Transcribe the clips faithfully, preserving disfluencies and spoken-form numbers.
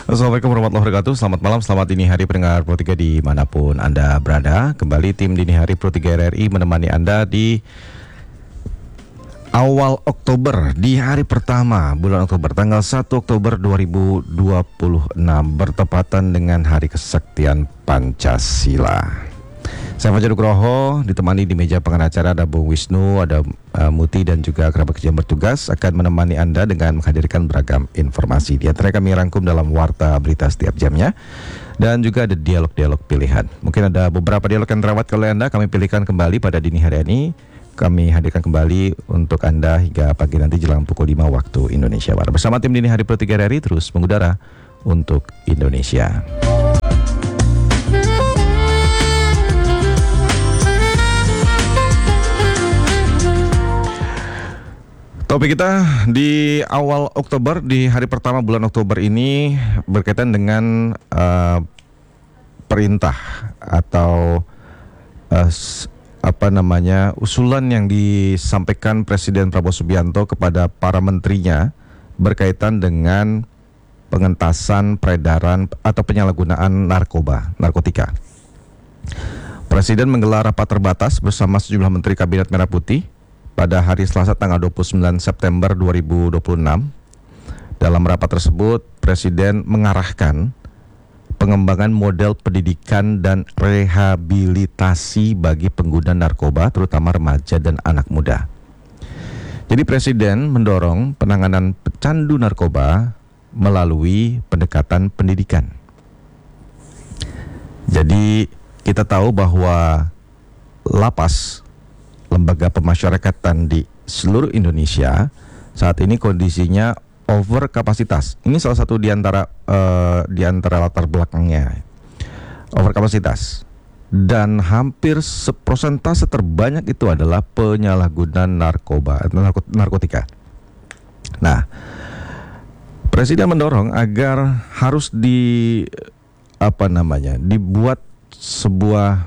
Assalamualaikum warahmatullahi wabarakatuh. Selamat malam, selamat dini hari pendengar Pro tiga dimanapun Anda berada. Kembali tim dini hari Pro tiga R R I menemani Anda di awal Oktober, di hari pertama bulan Oktober, tanggal satu Oktober dua ribu dua puluh enam, bertepatan dengan Hari Kesaktian Pancasila. Saya Fajar Nugroho, ditemani di meja pengacara ada Bung Wisnu, ada uh, Muti dan juga kerabat kerja yang bertugas akan menemani Anda dengan menghadirkan beragam informasi. Di antara kami rangkum dalam warta berita setiap jamnya dan juga ada dialog-dialog pilihan. Mungkin ada beberapa dialog yang terawat oleh Anda, kami pilihkan kembali pada dini hari ini. Kami hadirkan kembali untuk Anda hingga pagi nanti jelang pukul lima waktu Indonesia Barat. Bersama tim dini hari Pro tiga R R I terus mengudara untuk Indonesia. Topik kita di awal Oktober, di hari pertama bulan Oktober ini berkaitan dengan uh, perintah atau uh, apa namanya usulan yang disampaikan Presiden Prabowo Subianto kepada para menterinya berkaitan dengan pengentasan peredaran atau penyalahgunaan narkoba, narkotika. Presiden menggelar rapat terbatas bersama sejumlah menteri Kabinet Merah Putih pada hari Selasa tanggal dua puluh sembilan September dua ribu dua puluh enam. Dalam rapat tersebut, Presiden mengarahkan pengembangan model pendidikan dan rehabilitasi bagi pengguna narkoba, terutama remaja dan anak muda. Jadi Presiden mendorong penanganan pecandu narkoba melalui pendekatan pendidikan. Jadi kita tahu bahwa lapas, lembaga pemasyarakatan di seluruh Indonesia saat ini kondisinya over kapasitas. Ini salah satu di antara uh, di antara latar belakangnya, over kapasitas. Dan hampir seprosentase terbanyak itu adalah penyalahgunaan narkoba atau narkotika. Nah, Presiden mendorong agar harus di apa namanya dibuat sebuah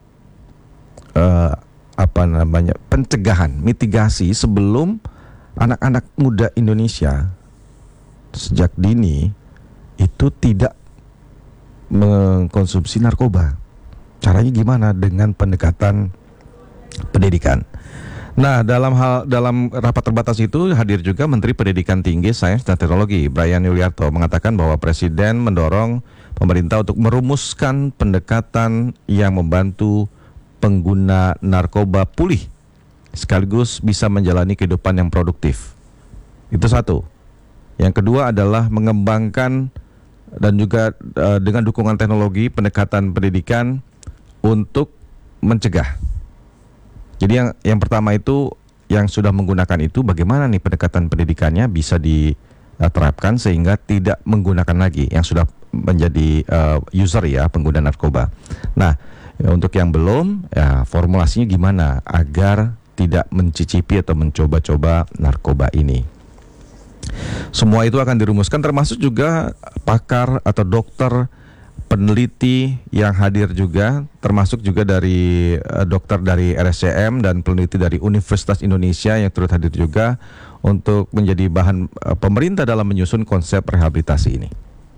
uh, apa namanya pencegahan, mitigasi sebelum anak-anak muda Indonesia sejak dini itu tidak mengkonsumsi narkoba. Caranya gimana? Dengan pendekatan pendidikan. Nah, dalam hal dalam rapat terbatas itu hadir juga Menteri Pendidikan Tinggi, Sains dan Teknologi Bryan Yuliarto mengatakan bahwa Presiden mendorong pemerintah untuk merumuskan pendekatan yang membantu pengguna narkoba pulih sekaligus bisa menjalani kehidupan yang produktif. Itu satu. Yang kedua adalah mengembangkan dan juga uh, dengan dukungan teknologi pendekatan pendidikan untuk mencegah. Jadi yang yang pertama itu yang sudah menggunakan itu bagaimana nih pendekatan pendidikannya bisa diterapkan sehingga tidak menggunakan lagi yang sudah menjadi uh, user ya pengguna narkoba. Nah, ya, untuk yang belum, ya formulasinya gimana agar tidak mencicipi atau mencoba-coba narkoba ini. Semua itu akan dirumuskan termasuk juga pakar atau dokter peneliti yang hadir juga, termasuk juga dari uh, dokter dari R S C M dan peneliti dari Universitas Indonesia yang turut hadir juga untuk menjadi bahan uh, pemerintah dalam menyusun konsep rehabilitasi ini.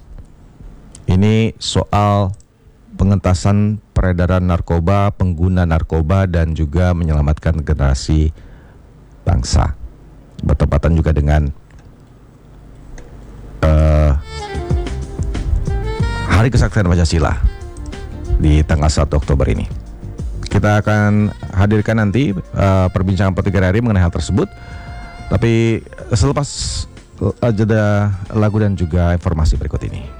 Ini soal pengentasan peredaran narkoba, pengguna narkoba dan juga menyelamatkan generasi bangsa. Bertepatan juga dengan uh, Hari Kesaktian Pancasila di tanggal satu Oktober ini. Kita akan hadirkan nanti uh, perbincangan Pro tiga R R I mengenai hal tersebut. Tapi selepas uh, jeda lagu dan juga informasi berikut ini.